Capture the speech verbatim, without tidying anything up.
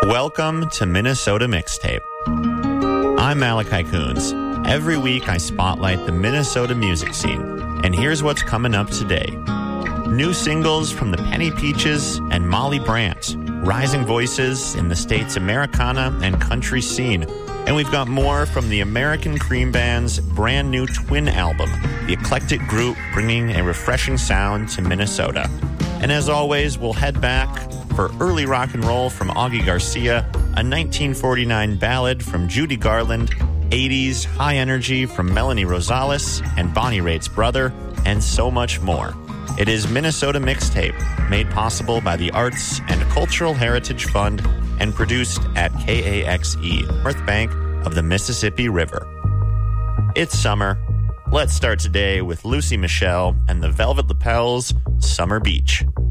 Welcome to Minnesota Mixtape. I'm Malachi Coons. Every week I spotlight the Minnesota music scene, and here's what's coming up today. New singles from the Penny Peaches and Molly Brandt, rising voices in the state's Americana and country scene. And we've got more from the American Cream Band's brand new twin album, the eclectic group bringing a refreshing sound to Minnesota. And as always, we'll head back for early rock and roll from Augie Garcia, a nineteen forty-nine ballad from Judy Garland, eighties high energy from Melanie Rosales and Bonnie Raitt's brother, and so much more. It is Minnesota Mixtape, made possible by the Arts and Cultural Heritage Fund and produced at K A X E, North Bank of the Mississippi River. It's summer. Let's start today with Lucy Michelle and the Velvet Lapels' Summer Beach.